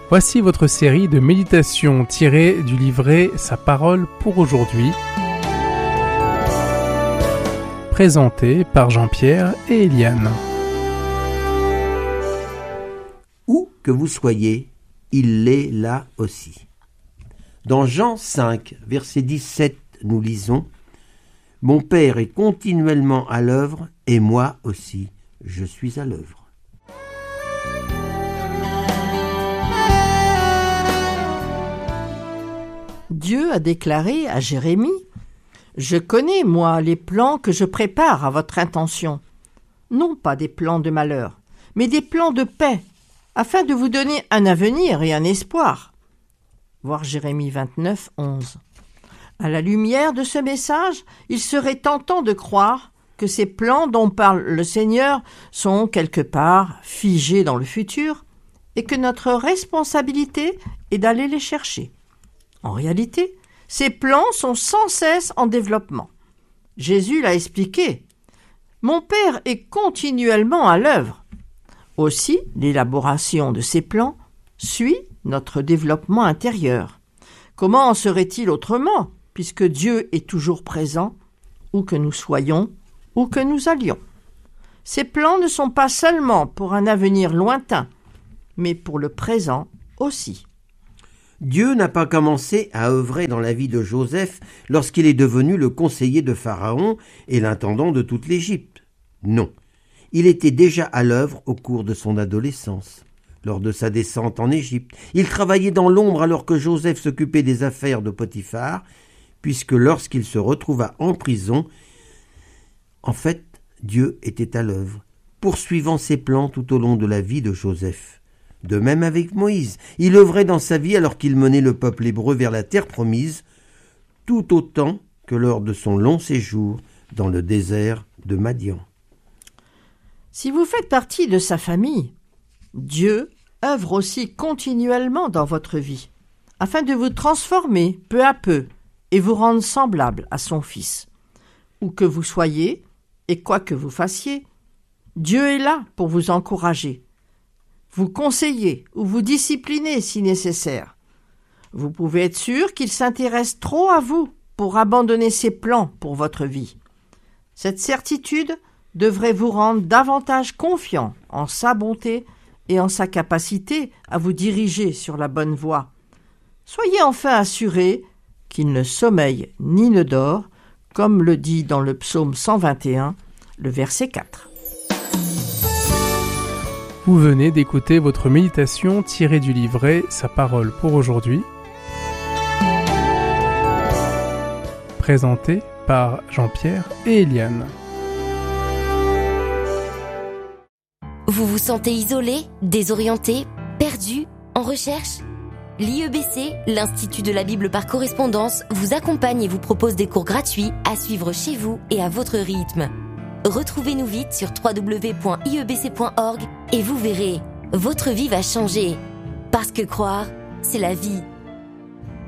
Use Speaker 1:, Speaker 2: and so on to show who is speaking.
Speaker 1: Voici votre série de méditations tirées du livret Sa parole pour aujourd'hui, présentée par Jean-Pierre et Eliane.
Speaker 2: Où que vous soyez, il est là aussi. Dans Jean 5, verset 17, nous lisons « Mon Père est continuellement à l'œuvre et moi aussi, je suis à l'œuvre. »
Speaker 3: Dieu a déclaré à Jérémie « Je connais, moi, les plans que je prépare à votre intention. Non pas des plans de malheur, mais des plans de paix, afin de vous donner un avenir et un espoir. » Voir Jérémie 29, 11. À la lumière de ce message, il serait tentant de croire que ces plans dont parle le Seigneur sont quelque part figés dans le futur et que notre responsabilité est d'aller les chercher. En réalité, ces plans sont sans cesse en développement. Jésus l'a expliqué. « Mon Père est continuellement à l'œuvre. » Aussi, l'élaboration de ces plans suit notre développement intérieur. Comment en serait-il autrement, puisque Dieu est toujours présent, où que nous soyons, où que nous allions? Ces plans ne sont pas seulement pour un avenir lointain, mais pour le présent aussi.
Speaker 2: Dieu n'a pas commencé à œuvrer dans la vie de Joseph lorsqu'il est devenu le conseiller de Pharaon et l'intendant de toute l'Égypte. Non, il était déjà à l'œuvre au cours de son adolescence. Lors de sa descente en Égypte, il travaillait dans l'ombre alors que Joseph s'occupait des affaires de Potiphar, puisque lorsqu'il se retrouva en prison, en fait, Dieu était à l'œuvre, poursuivant ses plans tout au long de la vie de Joseph. De même avec Moïse, il œuvrait dans sa vie alors qu'il menait le peuple hébreu vers la terre promise, tout autant que lors de son long séjour dans le désert de Madian.
Speaker 3: Si vous faites partie de sa famille, Dieu œuvre aussi continuellement dans votre vie, afin de vous transformer peu à peu et vous rendre semblable à son Fils. Où que vous soyez et quoi que vous fassiez, Dieu est là pour vous encourager, vous conseiller ou vous discipliner si nécessaire. Vous pouvez être sûr qu'il s'intéresse trop à vous pour abandonner ses plans pour votre vie. Cette certitude devrait vous rendre davantage confiant en sa bonté et en sa capacité à vous diriger sur la bonne voie. Soyez enfin assurés qu'il ne sommeille ni ne dort, comme le dit dans le psaume 121, le verset 4.
Speaker 1: Vous venez d'écouter votre méditation tirée du livret Sa parole pour aujourd'hui, présentée par Jean-Pierre et Eliane.
Speaker 4: Vous vous sentez isolé, désorienté, perdu, en recherche? L'IEBC, l'Institut de la Bible par correspondance, vous accompagne et vous propose des cours gratuits à suivre chez vous et à votre rythme. Retrouvez-nous vite sur www.iebc.org et vous verrez, votre vie va changer. Parce que croire, c'est la vie.